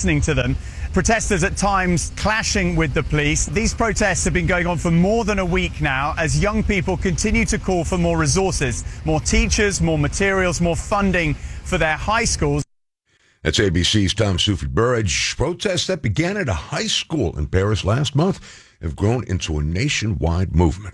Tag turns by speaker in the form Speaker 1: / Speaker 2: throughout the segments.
Speaker 1: listening to them. Protesters at times clashing with the police. These protests have been going on for more than a week now as young people continue to call for more resources, more teachers, more materials, more funding for their high schools.
Speaker 2: That's ABC's Tom Sufi Burridge. Protests that began at a high school in Paris last month have grown into a nationwide movement.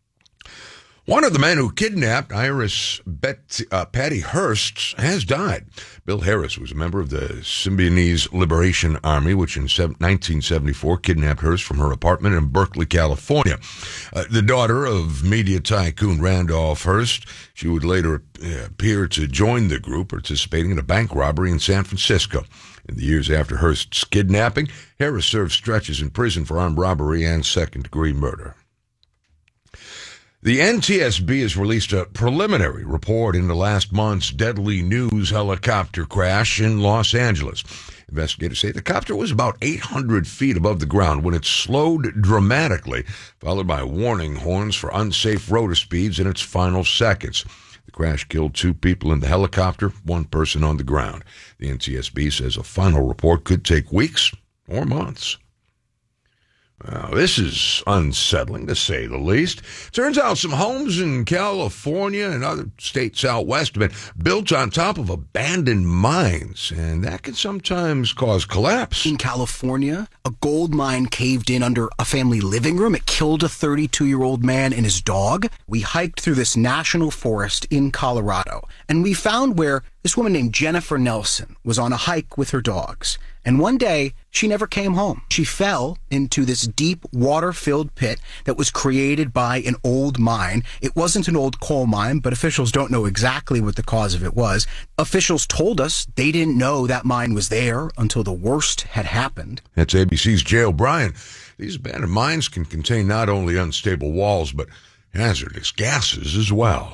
Speaker 2: One of the men who kidnapped Iris Patty Hearst has died. Bill Harris was a member of the Symbionese Liberation Army, which in 1974 kidnapped Hearst from her apartment in Berkeley, California. The daughter of media tycoon Randolph Hearst, she would later appear to join the group participating in a bank robbery in San Francisco. In the years after Hearst's kidnapping, Harris served stretches in prison for armed robbery and second-degree murder. The NTSB has released a preliminary report into last month's deadly news helicopter crash in Los Angeles. Investigators say the copter was about 800 feet above the ground when it slowed dramatically, followed by warning horns for unsafe rotor speeds in its final seconds. The crash killed 2 people in the helicopter, 1 person on the ground. The NTSB says a final report could take weeks or months. Well, this is unsettling, to say the least. Turns out some homes in California and other states out west have been built on top of abandoned mines, and that can sometimes cause collapse.
Speaker 3: In California, a gold mine caved in under a family living room. It killed a 32-year-old man and his dog. We hiked through this national forest in Colorado, and we found where this woman named Jennifer Nelson was on a hike with her dogs. And one day, she never came home. She fell into this deep, water-filled pit that was created by an old mine. It wasn't an old coal mine, but officials don't know exactly what the cause of it was. Officials told us they didn't know that mine was there until the worst had happened.
Speaker 2: That's ABC's Jay O'Brien. These abandoned mines can contain not only unstable walls, but hazardous gases as well.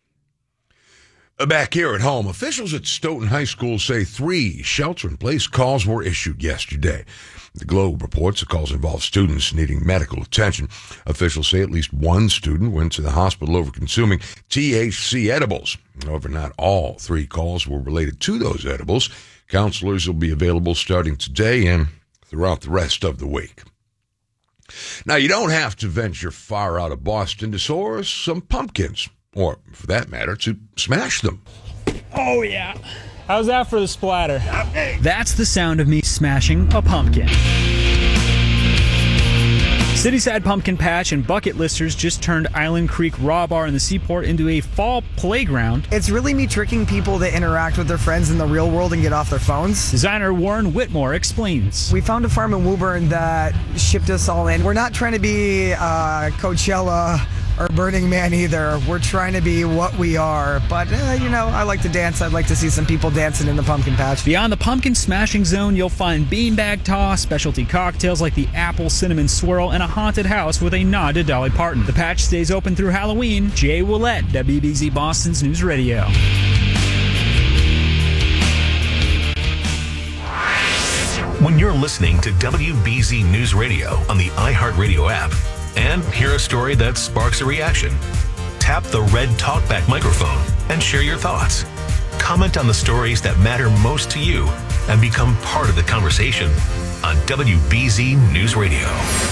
Speaker 2: Back here at home, officials at Stoughton High School say 3 shelter-in-place calls were issued yesterday. The Globe reports the calls involve students needing medical attention. Officials say at least 1 student went to the hospital over consuming THC edibles. However, not all 3 calls were related to those edibles. Counselors will be available starting today and throughout the rest of the week. Now, you don't have to venture far out of Boston to source some pumpkins, or, for that matter, to smash them.
Speaker 4: Oh, yeah. How's that for the splatter? That's the sound of me smashing a pumpkin. Cityside Pumpkin Patch and Bucket Listers just turned Island Creek Raw Bar in the Seaport into a fall playground.
Speaker 5: It's really me tricking people to interact with their friends in the real world and get off their phones.
Speaker 4: Designer Warren Whitmore explains.
Speaker 5: We found a farm in Woburn that shipped us all in. We're not trying to be Coachella or Burning Man either. We're trying to be what we are. But, I like to dance. I'd like to see some people dancing in the pumpkin patch.
Speaker 4: Beyond the pumpkin smashing zone, you'll find beanbag toss, specialty cocktails like the apple cinnamon swirl, and a haunted house with a nod to Dolly Parton. The patch stays open through Halloween. Jay Willett, WBZ Boston's News Radio.
Speaker 6: When you're listening to WBZ News Radio on the iHeartRadio app and hear a story that sparks a reaction, tap the red TalkBack microphone and share your thoughts. Comment on the stories that matter most to you and become part of the conversation on WBZ News Radio.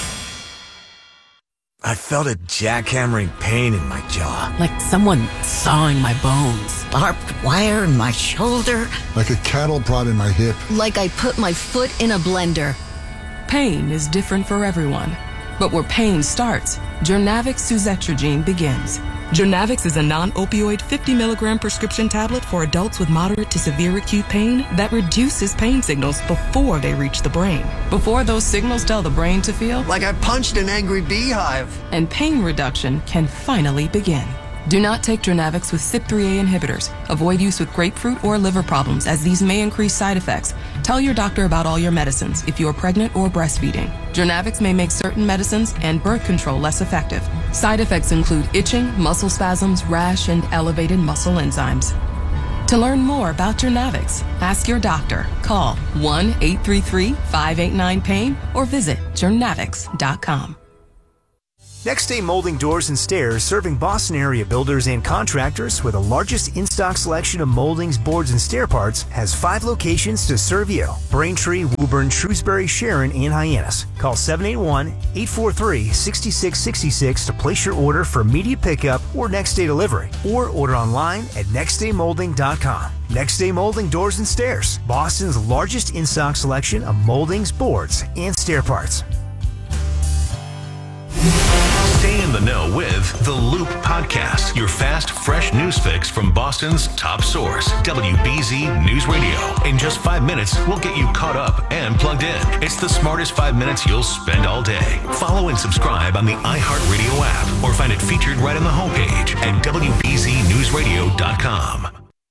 Speaker 7: I felt a jackhammering pain in my jaw.
Speaker 8: Like someone sawing my bones.
Speaker 9: Barbed wire in my shoulder.
Speaker 10: Like a cattle prod in my hip.
Speaker 9: Like I put my foot in a blender.
Speaker 8: Pain is different for everyone. But where pain starts, Journavx suzetrigine begins. Journavx is a non-opioid 50-milligram prescription tablet for adults with moderate to severe acute pain that reduces pain signals before they reach the brain. Before those signals tell the brain to feel
Speaker 7: like I punched an angry beehive.
Speaker 8: And pain reduction can finally begin. Do not take Journavx with CYP3A inhibitors. Avoid use with grapefruit or liver problems, as these may increase side effects. Tell your doctor about all your medicines if you are pregnant or breastfeeding. Journavx may make certain medicines and birth control less effective. Side effects include itching, muscle spasms, rash, and elevated muscle enzymes. To learn more about Journavx, ask your doctor. Call 1-833-589-PAIN or visit journavx.com.
Speaker 11: Next Day Molding Doors and Stairs, serving Boston area builders and contractors with the largest in-stock selection of moldings, boards, and stair parts, has 5 locations to serve you. Braintree, Woburn, Shrewsbury, Sharon, and Hyannis. Call 781-843-6666 to place your order for immediate pickup or next day delivery, or order online at nextdaymolding.com. Next Day Molding Doors and Stairs, Boston's largest in-stock selection of moldings, boards, and stair parts.
Speaker 6: Stay in the know with The Loop Podcast, your fast, fresh news fix from Boston's top source, WBZ News Radio. In just 5 minutes, we'll get you caught up and plugged in. It's the smartest 5 minutes you'll spend all day. Follow and subscribe on the iHeartRadio app or find it featured right on the homepage at WBZNewsRadio.com.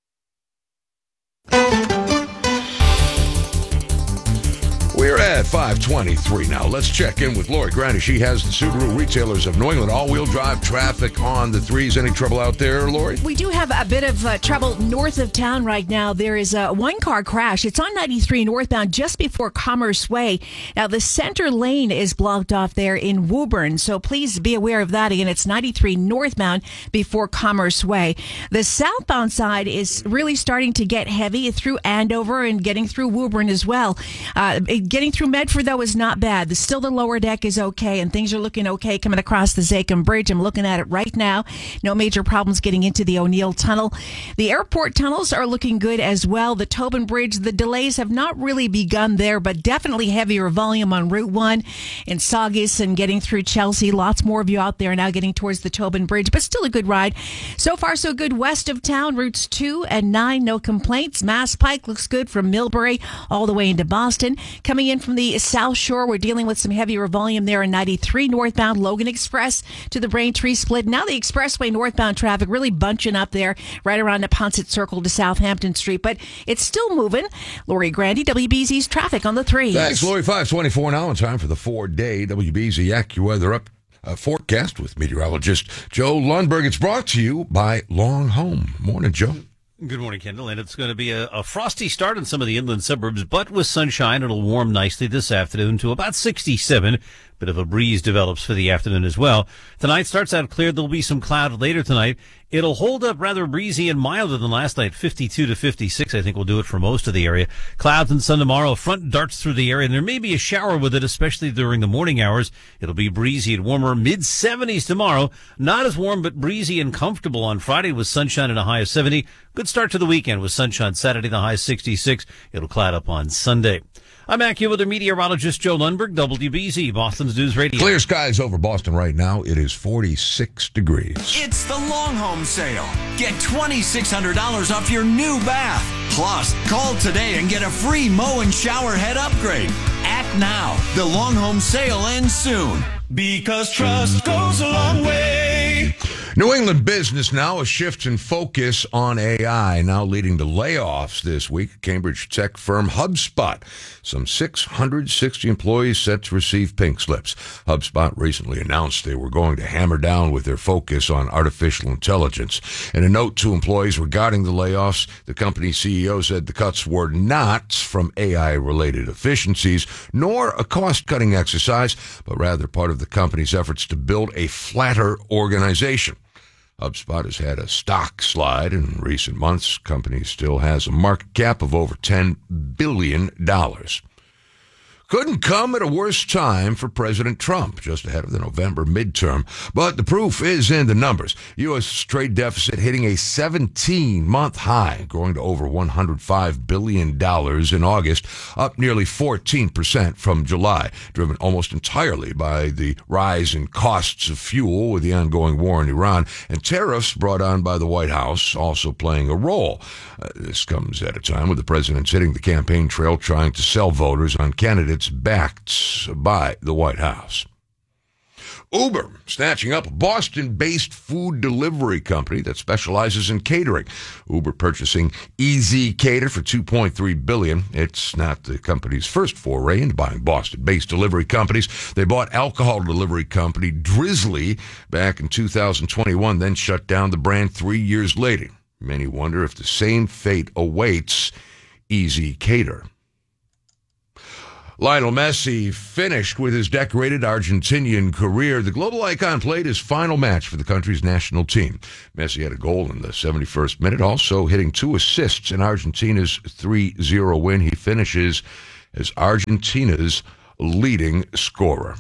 Speaker 2: We're at 5:23 now. Let's check in with Lori Grandy. She has the Subaru Retailers of New England all-wheel drive traffic on the 3s. Any trouble out there, Lori?
Speaker 12: We do have a bit of trouble north of town right now. There is a one-car crash. It's on 93 northbound just before Commerce Way. Now, the center lane is blocked off there in Woburn, so please be aware of that. Again, it's 93 northbound before Commerce Way. The southbound side is really starting to get heavy through Andover and getting through Woburn as well. Getting through Medford, though, is not bad. Still, the lower deck is okay, and things are looking okay coming across the Zakim Bridge. I'm looking at it right now. No major problems getting into the O'Neill Tunnel. The airport tunnels are looking good as well. The Tobin Bridge, the delays have not really begun there, but definitely heavier volume on Route 1 in Saugus and getting through Chelsea. Lots more of you out there now getting towards the Tobin Bridge, but still a good ride. So far, so good west of town. Routes 2 and 9, no complaints. Mass Pike looks good from Millbury all the way into Boston. Coming in from the South Shore, we're dealing with some heavier volume there in 93 northbound, Logan Express to the Braintree split. Now the expressway northbound traffic really bunching up there right around the Ponset Circle to Southampton Street, but it's still moving. Lori Grandy, WBZ's traffic on the 3s.
Speaker 2: Thanks, Lori. 5:24 now, and time for the 4-day WBZ AccuWeather forecast with meteorologist Joe Lundberg. It's brought to you by Long Home. Morning, Joe.
Speaker 13: Good morning, Kendall. And it's going to be a frosty start in some of the inland suburbs, but with sunshine, it'll warm nicely this afternoon to about 67. Bit of a breeze develops for the afternoon as well. Tonight starts out clear. There'll be some cloud later tonight. It'll hold up rather breezy and milder than last night. 52 to 56, I think, will do it for most of the area. Clouds and sun tomorrow. Front darts through the area, and there may be a shower with it, especially during the morning hours. It'll be breezy and warmer. Mid-70s tomorrow. Not as warm, but breezy and comfortable on Friday with sunshine and a high of 70. Good start to the weekend with sunshine Saturday, the high of 66. It'll cloud up on Sunday. I'm AccuWeather meteorologist Joe Lundberg, WBZ, Boston's News Radio.
Speaker 2: Clear skies over Boston right now. It is 46 degrees.
Speaker 14: It's the Long Home Sale. Get $2,600 off your new bath. Plus, call today and get a free mow and shower head upgrade. Act now. The Long Home Sale ends soon. Because trust goes a long way.
Speaker 2: New England business now, a shift in focus on AI, now leading to layoffs this week. Cambridge tech firm HubSpot. Some 660 employees set to receive pink slips. HubSpot recently announced they were going to hammer down with their focus on artificial intelligence. In a note to employees regarding the layoffs, the company's CEO said the cuts were not from AI-related efficiencies, nor a cost-cutting exercise, but rather part of the company's efforts to build a flatter organization. HubSpot has had a stock slide in recent months. The company still has a market cap of over $10 billion. Couldn't come at a worse time for President Trump, just ahead of the November midterm. But the proof is in the numbers. U.S. trade deficit hitting a 17-month high, growing to over $105 billion in August, up nearly 14% from July, driven almost entirely by the rise in costs of fuel with the ongoing war in Iran, and tariffs brought on by the White House also playing a role. This comes at a time when the president's hitting the campaign trail trying to sell voters on candidates backed by the White House. Uber snatching up a Boston-based food delivery company that specializes in catering. Uber purchasing ezCater for $2.3 billion. It's not the company's first foray into buying Boston-based delivery companies. They bought alcohol delivery company Drizzly back in 2021, then shut down the brand 3 years later. Many wonder if the same fate awaits ezCater. Lionel Messi finished with his decorated Argentinian career. The global icon played his final match for the country's national team. Messi had a goal in the 71st minute, also hitting 2 assists in Argentina's 3-0 win. He finishes as Argentina's leading scorer.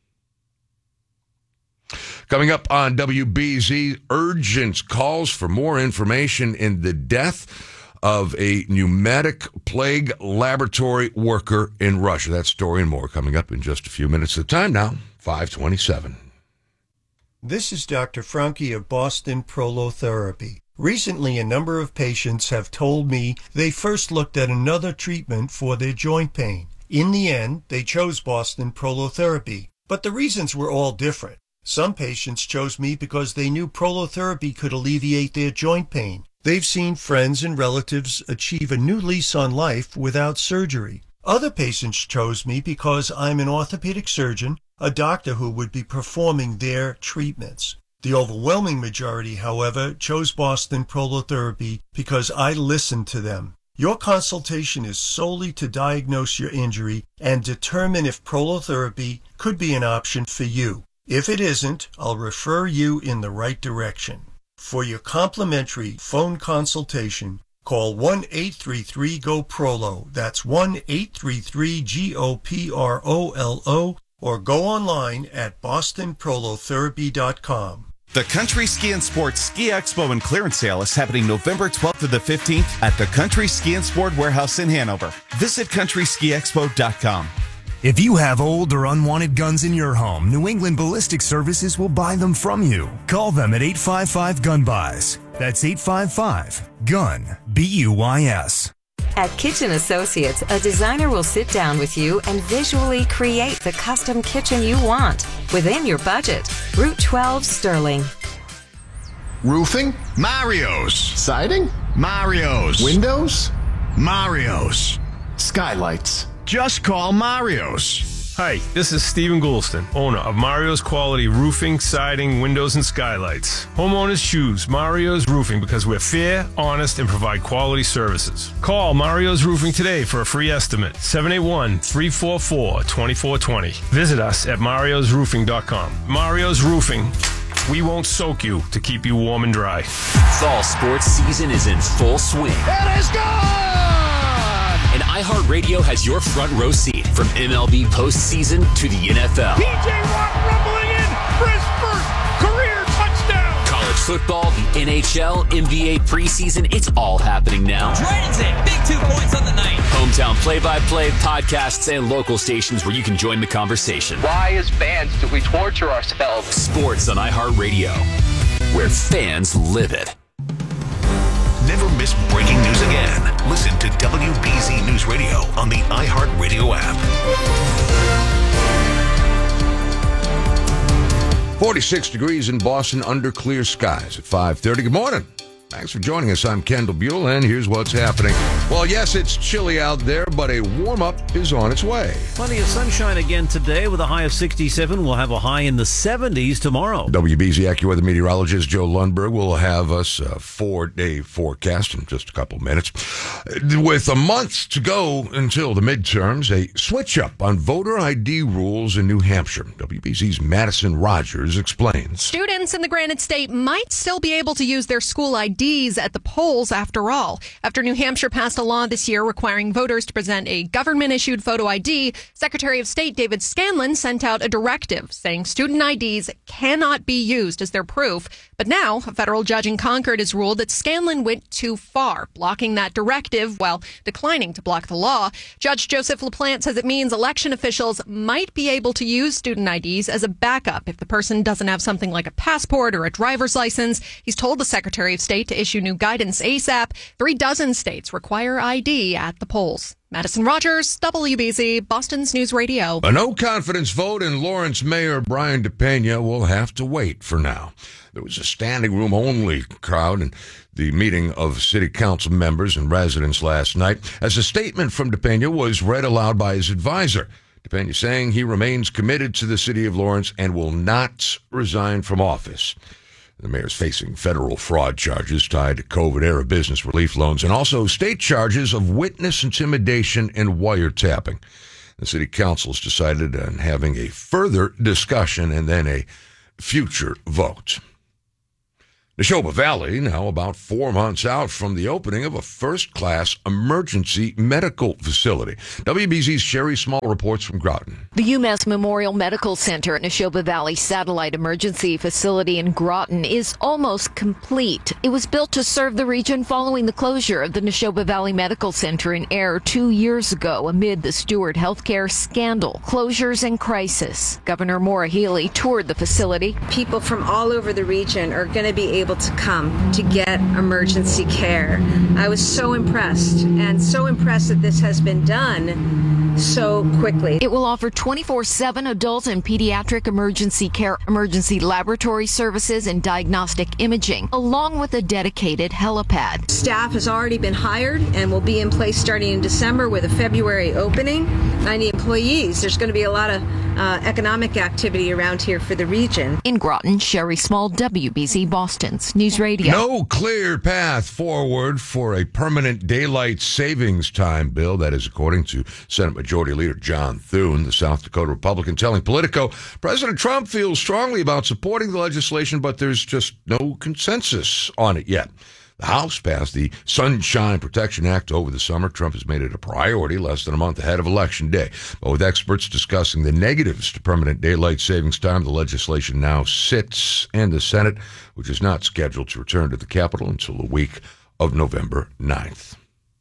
Speaker 2: Coming up on WBZ, urgent calls for more information in the death of a pneumatic plague laboratory worker in Russia. That story and more coming up in just a few minutes. The time now, 5:27.
Speaker 15: This is Dr. Franke of Boston Prolotherapy. Recently, a number of patients have told me they first looked at another treatment for their joint pain. In the end, they chose Boston Prolotherapy, but the reasons were all different. Some patients chose me because they knew prolotherapy could alleviate their joint pain. They've seen friends and relatives achieve a new lease on life without surgery. Other patients chose me because I'm an orthopedic surgeon, a doctor who would be performing their treatments. The overwhelming majority, however, chose Boston Prolotherapy because I listened to them. Your consultation is solely to diagnose your injury and determine if prolotherapy could be an option for you. If it isn't, I'll refer you in the right direction. For your complimentary phone consultation, call 1-833-GO-PROLO. That's 1-833-GOPROLO, or go online at bostonprolotherapy.com.
Speaker 16: The Country Ski and Sports Ski Expo and Clearance Sale is happening November 12th to the 15th at the Country Ski and Sport Warehouse in Hanover. Visit countryskiexpo.com.
Speaker 17: If you have old or unwanted guns in your home, New England Ballistic Services will buy them from you. Call them at 855-GUN-BUYS. That's 855-GUN-BUYS.
Speaker 18: At Kitchen Associates, a designer will sit down with you and visually create the custom kitchen you want within your budget. Route 12 Sterling.
Speaker 10: Roofing? Mario's. Siding? Mario's. Windows? Mario's. Skylights? Just call Mario's.
Speaker 19: Hi, this is Stephen Goulston, owner of Mario's Quality Roofing, Siding, Windows, and Skylights. Homeowners choose Mario's Roofing because we're fair, honest, and provide quality services. Call Mario's Roofing today for a free estimate, 781-344-2420. Visit us at mariosroofing.com. Mario's Roofing, we won't soak you to keep you warm and dry.
Speaker 20: Fall sports season is in full swing.
Speaker 10: It is gone!
Speaker 20: And iHeartRadio has your front row seat from MLB postseason to the NFL.
Speaker 21: P.J. Watt rumbling in for his first career touchdown.
Speaker 20: College football, the NHL, NBA preseason, it's all happening now.
Speaker 22: Dragons in, big 2 points on the night.
Speaker 20: Hometown play-by-play, podcasts, and local stations where you can join the conversation.
Speaker 23: Why, as fans, do we torture ourselves?
Speaker 20: Sports on iHeartRadio, where fans live it.
Speaker 6: Never miss breaking news again. Listen to WBZ News Radio on the iHeartRadio app.
Speaker 2: 46 degrees in Boston under clear skies at 5:30. Good morning. Thanks for joining us. I'm Kendall Buell, and here's what's happening. Well, yes, it's chilly out there, but a warm-up is on its way.
Speaker 13: Plenty of sunshine again today with a high of 67. We'll have a high in the 70s tomorrow.
Speaker 2: WBZ AccuWeather meteorologist Joe Lundberg will have us a 4-day forecast in just a couple of minutes. With a month to go until the midterms, a switch-up on voter ID rules in New Hampshire. WBZ's Madison Rogers explains.
Speaker 24: Students in the Granite State might still be able to use their school IDs at the polls after all. After New Hampshire passed a law this year requiring voters to present a government-issued photo ID, Secretary of State David Scanlon sent out a directive saying student IDs cannot be used as their proof. But now, a federal judge in Concord has ruled that Scanlon went too far, blocking that directive while declining to block the law. Judge Joseph LaPlante says it means election officials might be able to use student IDs as a backup if the person doesn't have something like a passport or a driver's license. He's told the Secretary of State to issue new guidance ASAP. 36 states require ID at the polls. Madison Rogers, WBZ, Boston's News Radio.
Speaker 2: A no-confidence vote in Lawrence Mayor Brian DePena will have to wait for now. There was a standing room only crowd in the meeting of city council members and residents last night as a statement from DePena was read aloud by his advisor. DePena saying he remains committed to the city of Lawrence and will not resign from office. The mayor's facing federal fraud charges tied to COVID-era business relief loans and also state charges of witness intimidation and wiretapping. The city council has decided on having a further discussion and then a future vote. Neshoba Valley, now about 4 months out from the opening of a first-class emergency medical facility. WBZ's Sherry Small reports from Groton.
Speaker 1: The UMass Memorial Medical Center at Neshoba Valley Satellite Emergency Facility in Groton is almost complete. It was built to serve the region following the closure of the Neshoba Valley Medical Center in Air 2 years ago amid the Stewart Healthcare scandal, closures, and crisis. Governor Maura Healey toured the facility.
Speaker 3: People from all over the region are going to be able to come to get emergency care. I was so impressed, and so impressed that this has been done so quickly.
Speaker 1: It will offer 24/7 adult and pediatric emergency care, emergency laboratory services, and diagnostic imaging, along with a dedicated helipad.
Speaker 3: Staff has already been hired and will be in place starting in December with a February opening. 90 employees. There's going to be a lot of economic activity around here for the region.
Speaker 1: In Groton, Sherry Small, WBZ Boston's News Radio.
Speaker 2: No clear path forward for a permanent daylight savings time bill. That is according to Senate Majority Leader John Thune, the South Dakota Republican, telling Politico President Trump feels strongly about supporting the legislation, but there's just no consensus on it yet. The House passed the Sunshine Protection Act over the summer. Trump has made it a priority less than a month ahead of Election Day. But with experts discussing the negatives to permanent daylight savings time, the legislation now sits in the Senate, which is not scheduled to return to the Capitol until the week of November 9th.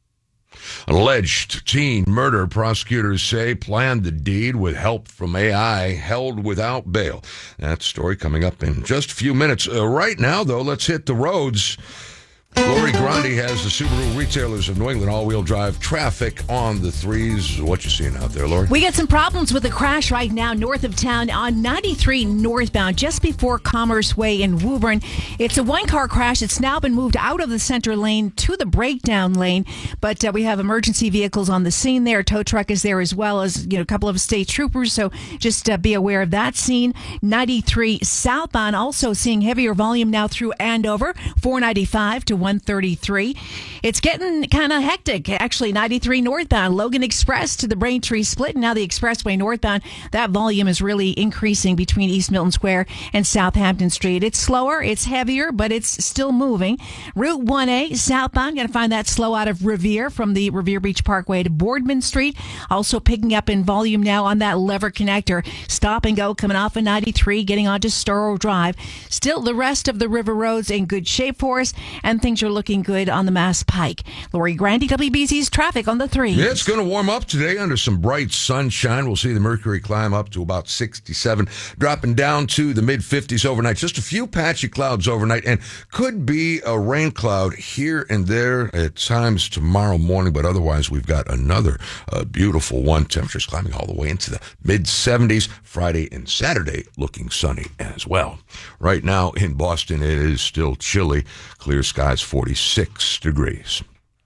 Speaker 2: An alleged teen murder, prosecutors say, planned the deed with help from AI, held without bail. That story coming up in just a few minutes. Right now, though, let's hit the roads. Lori Grandi has the Subaru Retailers of New England all-wheel drive traffic on the threes. What you seeing out there, Lori?
Speaker 12: We got some problems with a crash right now north of town on 93 northbound, just before Commerce Way in Woburn. It's a one-car crash. It's now been moved out of the center lane to the breakdown lane, but we have emergency vehicles on the scene there. Tow truck is there as well as a couple of state troopers, so just be aware of that scene. 93 southbound, also seeing heavier volume now through Andover, 495 to 133. It's getting kind of hectic. Actually, 93 northbound, Logan Express to the Braintree split. And now the expressway northbound, that volume is really increasing between East Milton Square and Southampton Street. It's slower, it's heavier, but it's still moving. Route 1A southbound, got to find that slow out of Revere from the Revere Beach Parkway to Boardman Street. Also picking up in volume now on that lever connector. Stop and go coming off of 93, getting onto Storrow Drive. Still, the rest of the river roads in good shape for us, and things are looking good on the Mass Pike. Lori Grandi, WBZ's traffic on the 3.
Speaker 2: Yeah, it's going to warm up today under some bright sunshine. We'll see the mercury climb up to about 67, dropping down to the mid-50s overnight. Just a few patchy clouds overnight, and could be a rain cloud here and there at times tomorrow morning, but otherwise we've got another beautiful one. Temperatures climbing all the way into the mid-70s. Friday and Saturday looking sunny as well. Right now in Boston, it is still chilly. Clear skies, 46 degrees.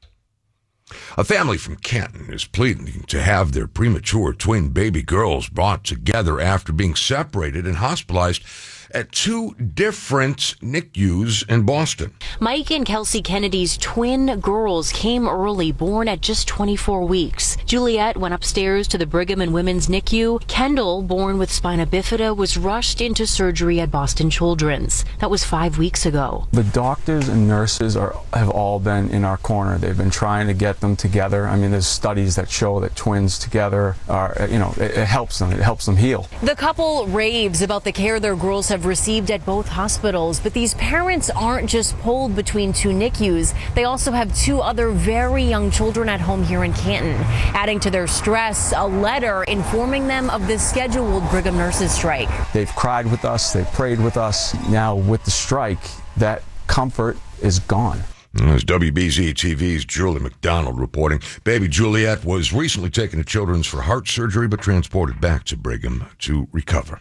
Speaker 2: A family from Canton is pleading to have their premature twin baby girls brought together after being separated and hospitalized at 2 different NICUs in Boston.
Speaker 4: Mike and Kelsey Kennedy's twin girls came early, born at just 24 weeks. Juliet went upstairs to the Brigham and Women's NICU. Kendall, born with spina bifida, was rushed into surgery at Boston Children's. That was 5 weeks ago.
Speaker 5: The doctors and nurses have all been in our corner. They've been trying to get them together. I mean, there's studies that show that twins together are, it helps them. It helps them heal.
Speaker 4: The couple raves about the care their girls have received at both hospitals, but these parents aren't just pulled between 2 NICUs. They also have 2 other very young children at home here in Canton. Adding to their stress, a letter informing them of the scheduled Brigham nurses strike.
Speaker 5: They've cried with us, they've prayed with us. Now with the strike, that comfort is gone.
Speaker 2: As WBZ TV's Julie McDonald reporting, baby Juliet was recently taken to Children's for heart surgery but transported back to Brigham to recover.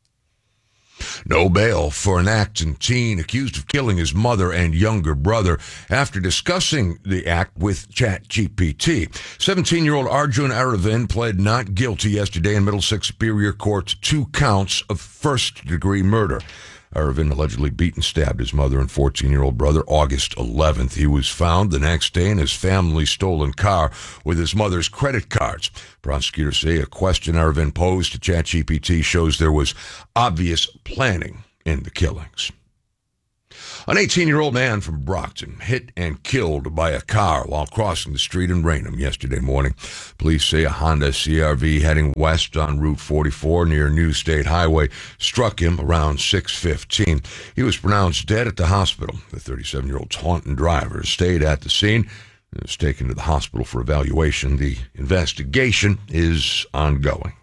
Speaker 2: No bail for an Acton teen accused of killing his mother and younger brother after discussing the act with ChatGPT. 17-year-old Arjun Aravind pled not guilty yesterday in Middlesex Superior Court to 2 counts of first-degree murder. Irvin allegedly beat and stabbed his mother and 14-year-old brother August 11th. He was found the next day in his family's stolen car with his mother's credit cards. Prosecutors say a question Irvin posed to ChatGPT shows there was obvious planning in the killings. An 18-year-old man from Brockton hit and killed by a car while crossing the street in Raynham yesterday morning. Police say a Honda CR-V heading west on Route 44 near New State Highway struck him around 6:15. He was pronounced dead at the hospital. The 37-year-old Taunton driver stayed at the scene and was taken to the hospital for evaluation. The investigation is ongoing.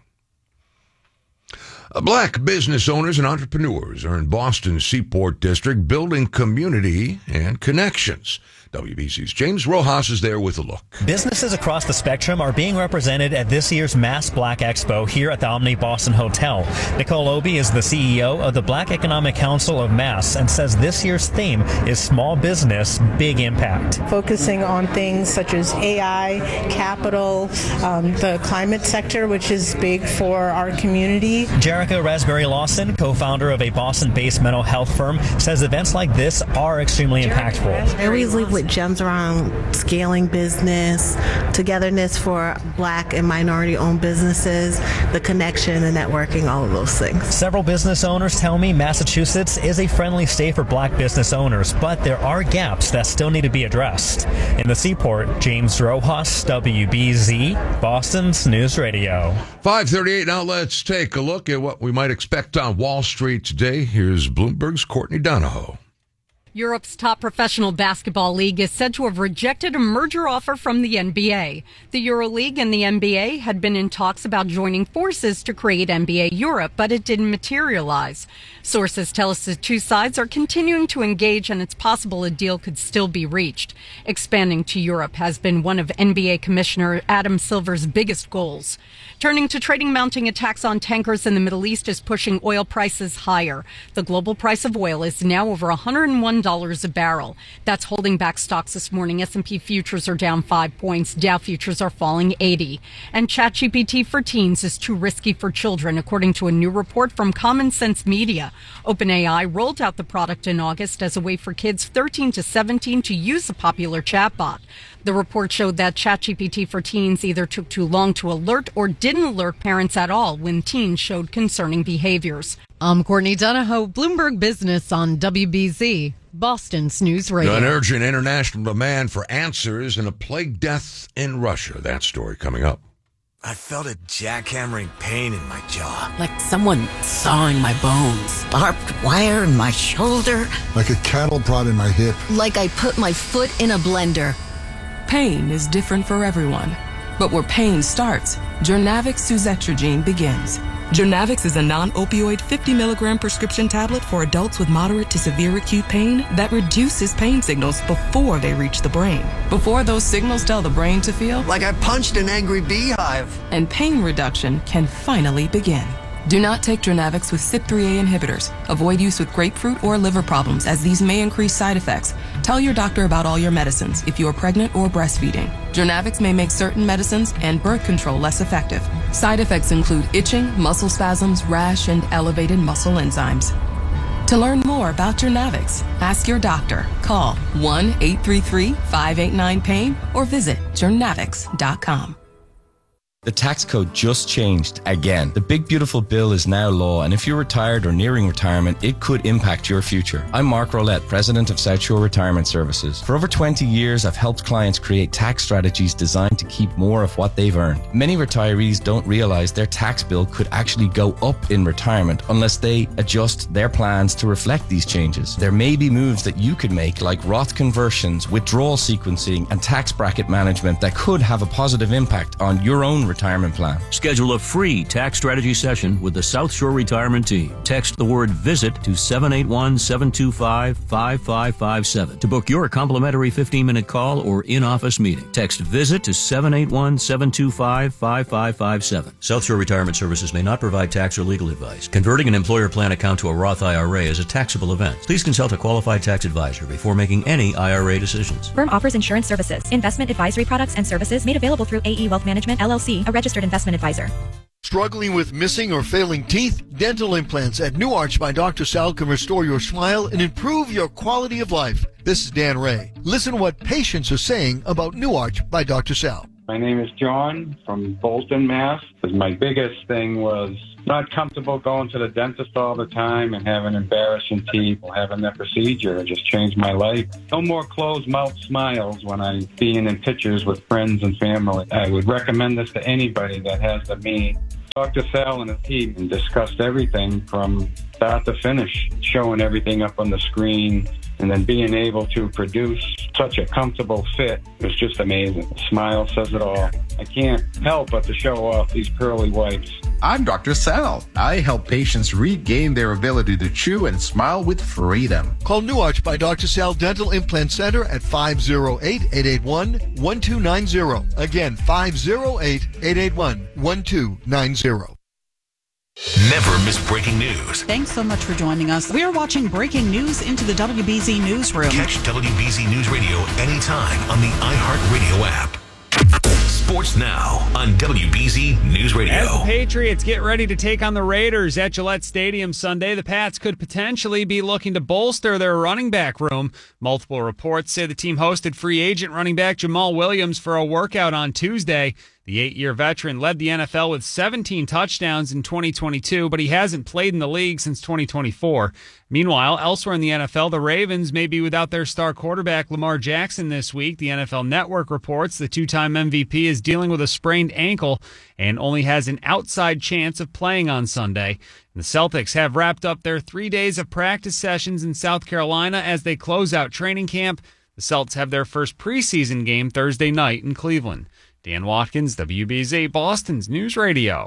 Speaker 2: Black business owners and entrepreneurs are in Boston's Seaport District building community and connections. WBC's James Rojas is there with a look.
Speaker 7: Businesses across the spectrum are being represented at this year's Mass Black Expo here at the Omni Boston Hotel. Nicole Obie is the CEO of the Black Economic Council of Mass and says this year's theme is Small Business, Big Impact.
Speaker 8: Focusing on things such as AI, capital, the climate sector, which is big for our community.
Speaker 7: Jerica Raspberry Lawson, co-founder of a Boston-based mental health firm, says events like this are extremely impactful.
Speaker 9: I always leave with gems around scaling business, togetherness for Black and minority-owned businesses, the connection and networking, all of those things.
Speaker 7: Several business owners tell me Massachusetts is a friendly state for Black business owners, but there are gaps that still need to be addressed. In the Seaport, James Rojas, WBZ, Boston's News Radio.
Speaker 2: 5:38 now. Let's take a look at what we might expect on Wall Street today. Here's Bloomberg's Courtney Donahoe.
Speaker 11: Europe's top professional basketball league is said to have rejected a merger offer from the NBA. The EuroLeague and the NBA had been in talks about joining forces to create NBA Europe, but it didn't materialize. Sources tell us the two sides are continuing to engage, and it's possible a deal could still be reached. Expanding to Europe has been one of NBA Commissioner Adam Silver's biggest goals. Turning to trading, mounting attacks on tankers in the Middle East is pushing oil prices higher. The global price of oil is now over $101 a barrel. That's holding back stocks this morning. S&P futures are down 5 points. Dow futures are falling 80. And ChatGPT for teens is too risky for children, according to a new report from Common Sense Media. OpenAI rolled out the product in August as a way for kids 13 to 17 to use the popular chatbot. The report showed that ChatGPT for teens either took too long to alert or didn't alert parents at all when teens showed concerning behaviors.
Speaker 25: I'm Courtney Donahoe, Bloomberg Business on WBZ, Boston's News Radio.
Speaker 2: An urgent international demand for answers in a plague death in Russia. That story coming up.
Speaker 26: I felt a jackhammering pain in my jaw.
Speaker 27: Like someone sawing my bones. Barbed wire in my shoulder.
Speaker 28: Like a cattle prod in my hip.
Speaker 27: Like I put my foot in a blender.
Speaker 29: Pain is different for everyone. But where pain starts, Jurnavix suzetrigine begins. Jurnavix is a non-opioid 50-milligram prescription tablet for adults with moderate to severe acute pain that reduces pain signals before they reach the brain. Before those signals tell the brain to feel
Speaker 26: like I punched an angry beehive.
Speaker 29: And pain reduction can finally begin. Do not take Jurnavix with CYP3A inhibitors. Avoid use with grapefruit or liver problems, as these may increase side effects. Tell your doctor about all your medicines if you are pregnant or breastfeeding. Jurnavix may make certain medicines and birth control less effective. Side effects include itching, muscle spasms, rash, and elevated muscle enzymes. To learn more about Jurnavix, ask your doctor. Call 1-833-589-PAIN or visit jurnavix.com.
Speaker 30: The tax code just changed again. The big beautiful bill is now law, and if you're retired or nearing retirement, it could impact your future. I'm Mark Rolette, president of South Shore Retirement Services. For over 20 years, I've helped clients create tax strategies designed to keep more of what they've earned. Many retirees don't realize their tax bill could actually go up in retirement unless they adjust their plans to reflect these changes. There may be moves that you could make, like Roth conversions, withdrawal sequencing, and tax bracket management that could have a positive impact on your own retirement plan.
Speaker 31: Schedule a free tax strategy session with the South Shore Retirement Team. Text the word VISIT to 781-725-5557 to book your complimentary 15-minute call or in-office meeting. Text VISIT to 781-725-5557. South Shore Retirement Services may not provide tax or legal advice. Converting an employer plan account to a Roth IRA is a taxable event. Please consult a qualified tax advisor before making any IRA decisions.
Speaker 32: Firm offers insurance services, investment advisory products and services made available through AE Wealth Management, LLC, a registered investment advisor.
Speaker 10: Struggling with missing or failing teeth? Dental implants at New Arch by Dr. Sal can restore your smile and improve your quality of life. This is Dan Ray. Listen to what patients are saying about New Arch by Dr. Sal.
Speaker 14: My name is John from Bolton, Mass. My biggest thing was not comfortable going to the dentist all the time and having embarrassing teeth. Having that procedure, it just changed my life. No more closed mouth smiles when I'm being in pictures with friends and family. I would recommend this to anybody that has the means. Dr. Sal and his team discussed everything from start to finish, showing everything up on the screen, and then being able to produce such a comfortable fit was just amazing. The smile says it all. I can't help but to show off these pearly whites.
Speaker 15: I'm Dr. Sal. I help patients regain their ability to chew and smile with freedom.
Speaker 10: Call New Arch by Dr. Sal Dental Implant Center at 508-881-1290. Again, 508-881-1290.
Speaker 6: Never miss breaking news.
Speaker 16: Thanks so much for joining us. We are watching breaking news into the WBZ newsroom.
Speaker 6: Catch WBZ News Radio anytime on the iHeartRadio app. Sports now on WBZ News Radio.
Speaker 17: As the Patriots get ready to take on the Raiders at Gillette Stadium Sunday, the Pats could potentially be looking to bolster their running back room. Multiple reports say the team hosted free agent running back Jamal Williams for a workout on Tuesday. The 8-year veteran led the NFL with 17 touchdowns in 2022, but he hasn't played in the league since 2024. Meanwhile, elsewhere in the NFL, the Ravens may be without their star quarterback Lamar Jackson this week. The NFL Network reports the two-time MVP is dealing with a sprained ankle and only has an outside chance of playing on Sunday. The Celtics have wrapped up their 3 days of practice sessions in South Carolina as they close out training camp. The Celtics have their first preseason game Thursday night in Cleveland. Dan Watkins, WBZ, Boston's News Radio.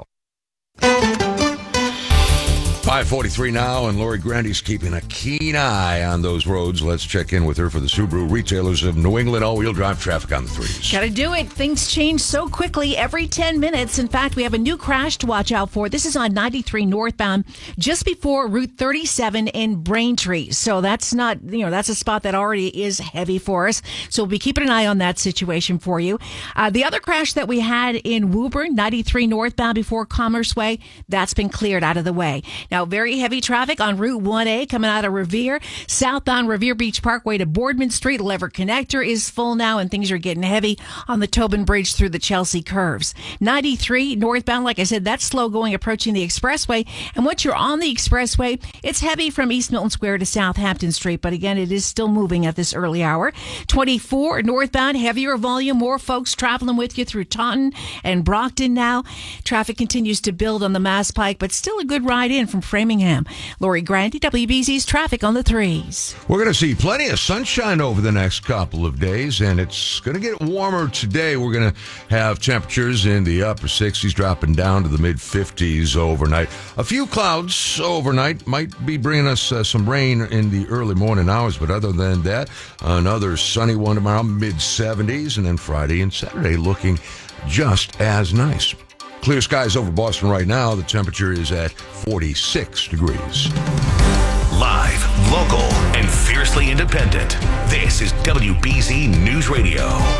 Speaker 2: 5:43 now, and Lori Grandy's keeping a keen eye on those roads. Let's check in with her for the Subaru Retailers of New England all-wheel drive traffic on the threes.
Speaker 12: Gotta do it. Things change so quickly every 10 minutes. In fact, we have a new crash to watch out for. This is on 93 northbound, just before Route 37 in Braintree. So that's not, that's a spot that already is heavy for us. So we'll be keeping an eye on that situation for you. The other crash that we had in Woburn, 93 northbound before Commerce Way, that's been cleared out of the way. Now, very heavy traffic on Route 1A coming out of Revere. Southbound Revere Beach Parkway to Boardman Street. Lever Connector is full now, and things are getting heavy on the Tobin Bridge through the Chelsea curves. 93 northbound, like I said, that's slow going approaching the expressway. And once you're on the expressway, it's heavy from East Milton Square to Southampton Street. But again, it is still moving at this early hour. 24 northbound, heavier volume, more folks traveling with you through Taunton and Brockton now. Traffic continues to build on the Mass Pike, but still a good ride in from Framingham. Lori Grandy, WBZ's traffic on the threes.
Speaker 2: We're going to see plenty of sunshine over the next couple of days, and it's going to get warmer today. We're going to have temperatures in the upper 60s, dropping down to the mid-50s overnight. A few clouds overnight might be bringing us some rain in the early morning hours, but other than that, another sunny one tomorrow, mid-70s, and then Friday and Saturday looking just as nice. Clear skies over Boston right now. The temperature is at 46 degrees.
Speaker 6: Live, local, and fiercely independent. This is WBZ News Radio.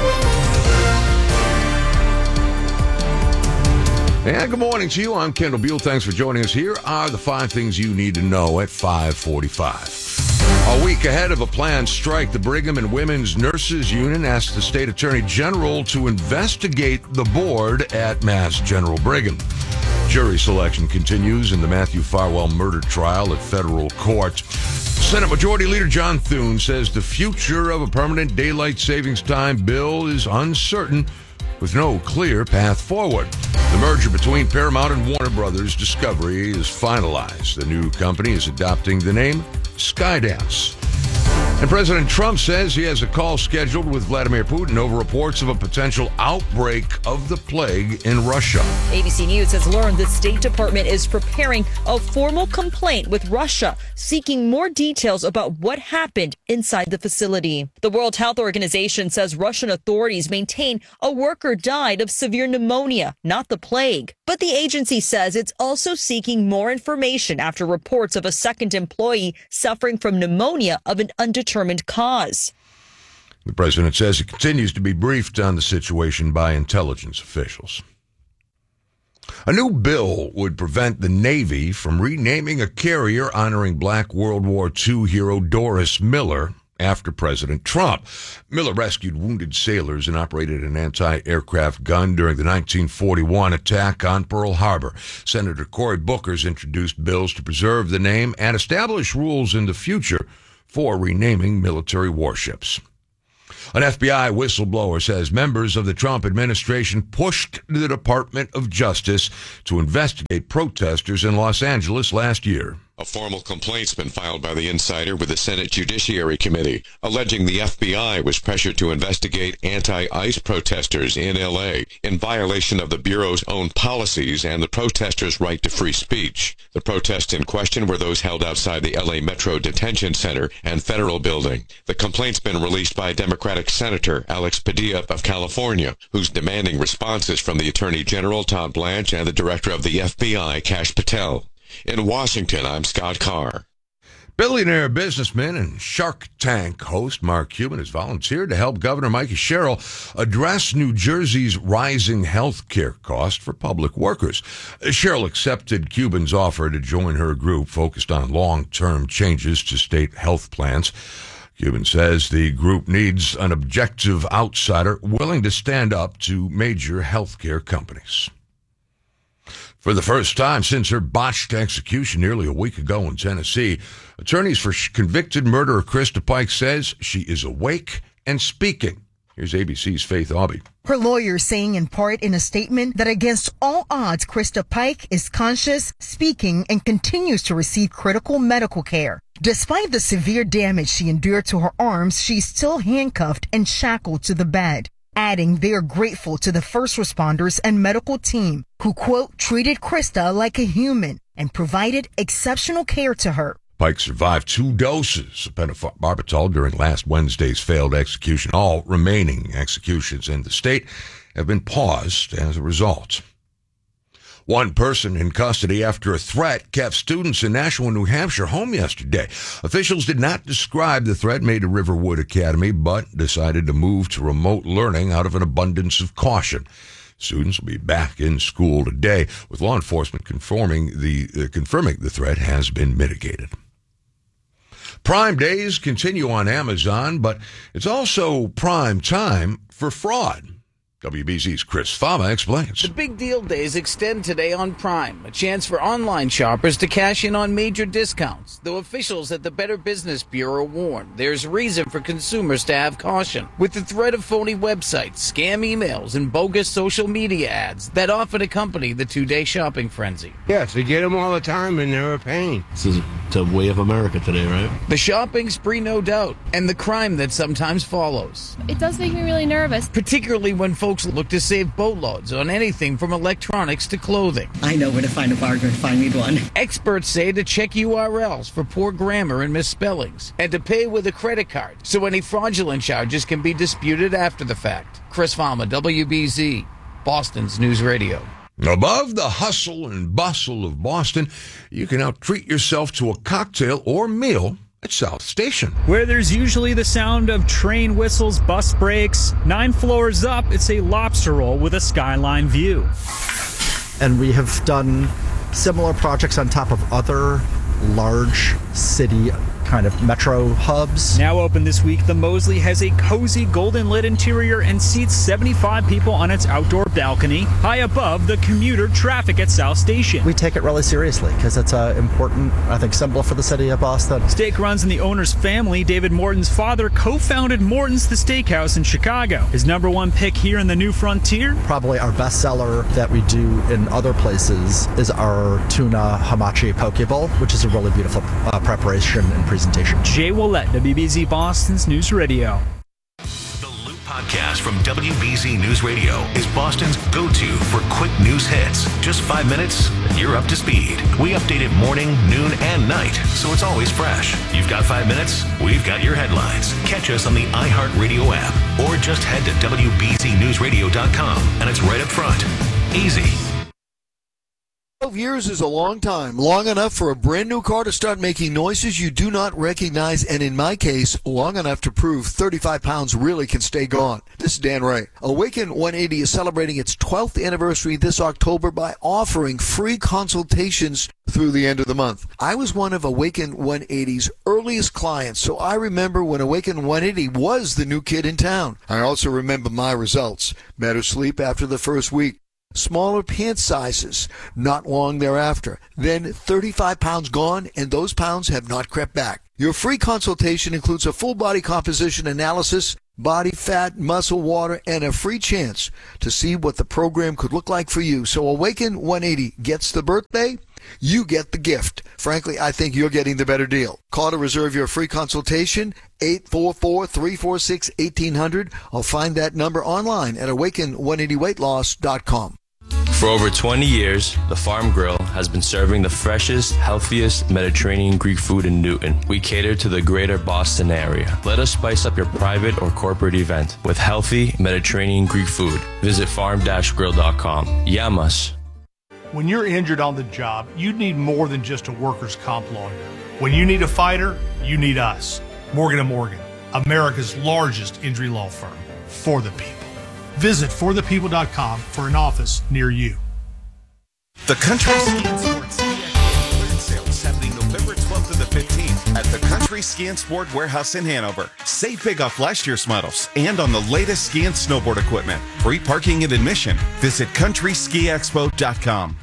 Speaker 2: And good morning to you. I'm Kendall Buell. Thanks for joining us. Here are the 5 things you need to know at 5:45. A week ahead of a planned strike, the Brigham and Women's Nurses Union asked the state attorney general to investigate the board at Mass General Brigham. Jury selection continues in the Matthew Farwell murder trial at federal court. Senate Majority Leader John Thune says the future of a permanent daylight savings time bill is uncertain, with no clear path forward. The merger between Paramount and Warner Brothers Discovery is finalized. The new company is adopting the name Skydance. And President Trump says he has a call scheduled with Vladimir Putin over reports of a potential outbreak of the plague in Russia.
Speaker 18: ABC News has learned the State Department is preparing a formal complaint with Russia, seeking more details about what happened inside the facility. The World Health Organization says Russian authorities maintain a worker died of severe pneumonia, not the plague. But the agency says it's also seeking more information after reports of a second employee suffering from pneumonia of an undetermined cause.
Speaker 2: The president says he continues to be briefed on the situation by intelligence officials. A new bill would prevent the Navy from renaming a carrier honoring Black World War II hero Doris Miller after President Trump. Miller rescued wounded sailors and operated an anti-aircraft gun during the 1941 attack on Pearl Harbor. Senator Cory Booker's introduced bills to preserve the name and establish rules in the future for renaming military warships. An FBI whistleblower says members of the Trump administration pushed the Department of Justice to investigate protesters in Los Angeles last year.
Speaker 1: A formal complaint's been filed by the insider with the Senate Judiciary Committee, alleging the FBI was pressured to investigate anti-ICE protesters in L.A. in violation of the Bureau's own policies and the protesters' right to free speech. The protests in question were those held outside the L.A. Metro Detention Center and Federal Building. The complaint's been released by Democratic Senator Alex Padilla of California, who's demanding responses from the Attorney General Todd Blanche and the Director of the FBI, Kash Patel. In Washington, I'm Scott Carr.
Speaker 2: Billionaire businessman and Shark Tank host Mark Cuban has volunteered to help Governor Mikey Sherrill address New Jersey's rising health care cost for public workers. Sherrill accepted Cuban's offer to join her group focused on long-term changes to state health plans. Cuban says the group needs an objective outsider willing to stand up to major health care companies. For the first time since her botched execution nearly a week ago in Tennessee, attorneys for convicted murderer Krista Pike says she is awake and speaking. Here's ABC's Faith Aubie.
Speaker 3: Her lawyer saying in part in a statement that against all odds, Krista Pike is conscious, speaking, and continues to receive critical medical care. Despite the severe damage she endured to her arms, she's still handcuffed and shackled to the bed. Adding they are grateful to the first responders and medical team who, quote, treated Krista like a human and provided exceptional care to her.
Speaker 2: Pike survived 2 doses of pentobarbital during last Wednesday's failed execution. All remaining executions in the state have been paused as a result. One person in custody after a threat kept students in Nashua, New Hampshire home yesterday. Officials did not describe the threat made to Riverwood Academy, but decided to move to remote learning out of an abundance of caution. Students will be back in school today, with law enforcement confirming the threat has been mitigated. Prime days continue on Amazon, but it's also prime time for fraud. WBZ's Chris Fama explains.
Speaker 4: The big deal days extend today on Prime, a chance for online shoppers to cash in on major discounts. Though officials at the Better Business Bureau warn there's reason for consumers to have caution with the threat of phony websites, scam emails, and bogus social media ads that often accompany the two-day shopping frenzy.
Speaker 5: Yes, they get them all the time and they're a pain.
Speaker 13: This is the way of America today, right?
Speaker 4: The shopping spree, no doubt, and the crime that sometimes follows.
Speaker 19: It does make me really nervous.
Speaker 4: Particularly when folks look to save boatloads on anything from electronics to clothing.
Speaker 19: I know where to find a bargain if I need one.
Speaker 4: Experts say to check URLs for poor grammar and misspellings, and to pay with a credit card so any fraudulent charges can be disputed after the fact. Chris Fama, WBZ, Boston's News Radio.
Speaker 2: Above the hustle and bustle of Boston, you can now treat yourself to a cocktail or meal at South Station,
Speaker 17: where there's usually the sound of train whistles, bus brakes. 9 floors up, it's a lobster roll with a skyline view.
Speaker 20: And we have done similar projects on top of other large city kind of metro hubs.
Speaker 17: Now open this week, the Mosley has a cozy golden lit interior and seats 75 people on its outdoor balcony, high above the commuter traffic at South Station.
Speaker 20: We take it really seriously because it's an important, I think, symbol for the city of Boston.
Speaker 17: Steak runs in the owner's family. David Morton's father co-founded Morton's the Steakhouse in Chicago. His #1 pick here in the New Frontier?
Speaker 20: Probably our best seller that we do in other places is our tuna hamachi poke bowl, which is a really beautiful preparation and presentation.
Speaker 17: Jay Willett, WBZ Boston's News Radio.
Speaker 6: The Loop Podcast from WBZ News Radio is Boston's go-to for quick news hits. Just 5 minutes, and you're up to speed. We update it morning, noon, and night, so it's always fresh. You've got 5 minutes, we've got your headlines. Catch us on the iHeartRadio app, or just head to WBZNewsRadio.com, and it's right up front. Easy.
Speaker 10: 12 years is a long time, long enough for a brand new car to start making noises you do not recognize, and in my case, long enough to prove 35 pounds really can stay gone. This is Dan Ray. Awaken 180 is celebrating its 12th anniversary this October by offering free consultations through the end of the month. I was one of Awaken 180's earliest clients, so I remember when Awaken 180 was the new kid in town. I also remember my results. Better sleep after the first week. Smaller pant sizes not long thereafter. Then 35 pounds gone, and those pounds have not crept back. Your free consultation includes a full body composition analysis, body fat, muscle, water, and a free chance to see what the program could look like for you. So Awaken 180 gets the birthday, you get the gift. Frankly, I think you're getting the better deal. Call to reserve your free consultation, 844-346-1800. I'll find that number online at awaken180weightloss.com.
Speaker 7: For over 20 years, the Farm Grill has been serving the freshest, healthiest Mediterranean Greek food in Newton. We cater to the greater Boston area. Let us spice up your private or corporate event with healthy Mediterranean Greek food. Visit farm-grill.com. Yamas.
Speaker 8: When you're injured on the job, you need more than just a workers' comp lawyer. When you need a fighter, you need us. Morgan & Morgan, America's largest injury law firm. For the people. Visit forthepeople.com for an office near you.
Speaker 9: The Country Ski and Sports clearance sale is happening November 12th to the 15th at the Country Ski and Sport Warehouse in Hanover. Save big off last year's models and on the latest ski and snowboard equipment. Free parking and admission. Visit countryskiexpo.com.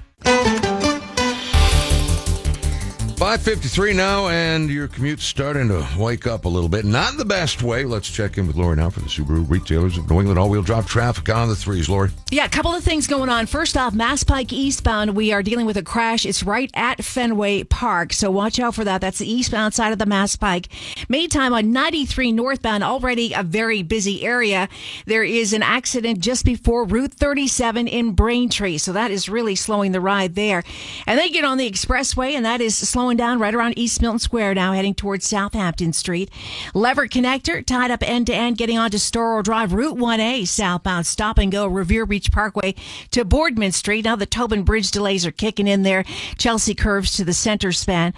Speaker 2: 5:53 now, and your commute's starting to wake up a little bit. Not in the best way. Let's check in with Lori now for the Subaru Retailers of New England all-wheel drive traffic on the threes. Lori?
Speaker 12: Yeah, a couple of things going on. First off, Mass Pike eastbound, we are dealing with a crash. It's right at Fenway Park, so watch out for that. That's the eastbound side of the Mass Pike. Maytime on 93 northbound, already a very busy area. There is an accident just before Route 37 in Braintree, so that is really slowing the ride there. And then you get on the expressway, and that is slowing down right around East Milton Square now, heading towards Southampton Street. Lever Connector tied up end-to-end, getting onto Storrow Drive. Route 1A southbound, stop and go, Revere Beach Parkway to Boardman Street. Now the Tobin Bridge delays are kicking in there. Chelsea curves to the center span.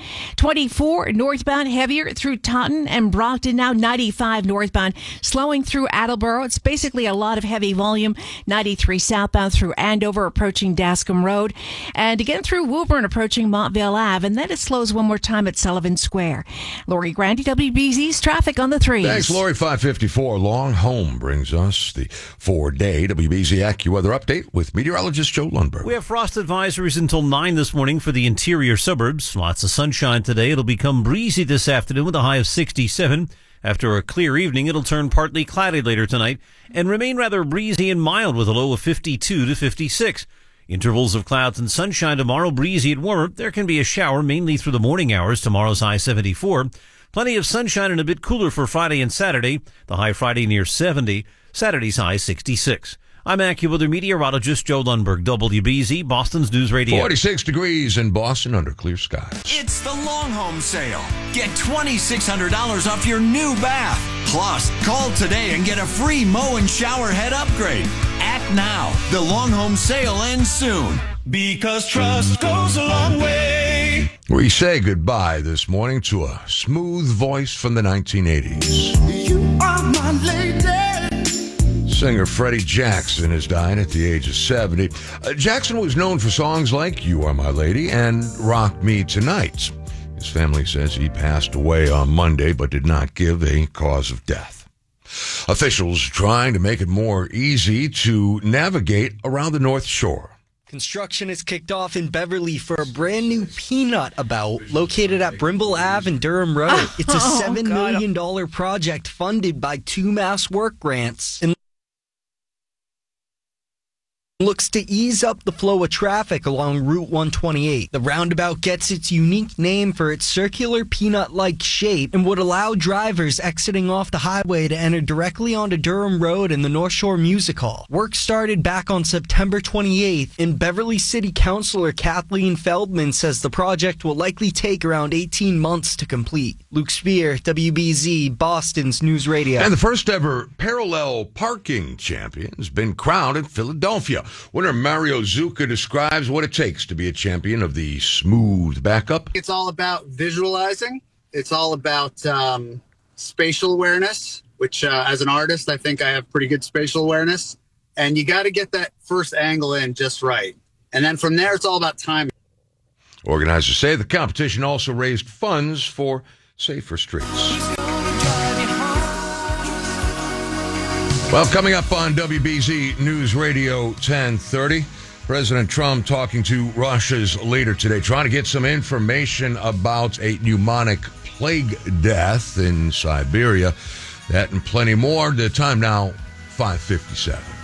Speaker 12: 24 northbound, heavier through Taunton and Brockton. Now 95 northbound, slowing through Attleboro. It's basically a lot of heavy volume. 93 southbound through Andover, approaching Dascombe Road. And again through Woburn, approaching Montvale Ave. And then it slows one more time at Sullivan Square. Lori Grandi, WBZ's traffic on the threes.
Speaker 2: Thanks, Lori. 5:54. Long Home brings us the 4-day WBZ AccuWeather update with meteorologist Joe Lundberg.
Speaker 11: We have frost advisories until 9 this morning for the interior suburbs. Lots of sunshine today. It'll become breezy this afternoon with a high of 67. After a clear evening, it'll turn partly cloudy later tonight and remain rather breezy and mild with a low of 52 to 56. Intervals of clouds and sunshine tomorrow, breezy and warmer. There can be a shower mainly through the morning hours. Tomorrow's high 74. Plenty of sunshine and a bit cooler for Friday and Saturday. The high Friday near 70. Saturday's high 66. I'm AccuWeather meteorologist Joe Lundberg, WBZ, Boston's News Radio.
Speaker 2: 46 degrees in Boston under clear skies.
Speaker 21: It's the Long Home Sale. Get $2,600 off your new bath. Plus, call today and get a free mow and shower head upgrade. Act now. The Long Home Sale ends soon. Because trust goes a long way.
Speaker 2: We say goodbye this morning to a smooth voice from the 1980s.
Speaker 21: You are my lady.
Speaker 2: Singer Freddie Jackson is dying at the age of 70. Jackson was known for songs like You Are My Lady and Rock Me Tonight. His family says he passed away on Monday but did not give a cause of death. Officials trying to make it more easy to navigate around the North Shore.
Speaker 22: Construction is kicked off in Beverly for a brand new peanut about located at Brimble Ave and Durham Road. It's a $7 million project funded by 2 Mass Work grants and looks to ease up the flow of traffic along Route 128. The roundabout gets its unique name for its circular peanut-like shape and would allow drivers exiting off the highway to enter directly onto Durham Road and the North Shore Music Hall. Work started back on September 28th, and Beverly City Councilor Kathleen Feldman says the project will likely take around 18 months to complete. Luke Spear, WBZ, Boston's News Radio.
Speaker 2: And the first ever parallel parking champion has been crowned in Philadelphia. Winner Mario Zucca describes what it takes to be a champion of the smooth backup.
Speaker 14: It's all about visualizing. It's all about spatial awareness, which as an artist, I think I have pretty good spatial awareness. And you got to get that first angle in just right. And then from there, it's all about timing.
Speaker 2: Organizers say the competition also raised funds for safer streets. Well, coming up on WBZ News Radio 1030, President Trump talking to Russia's leader today, trying to get some information about a pneumonic plague death in Siberia. That and plenty more. The time now, 5:57.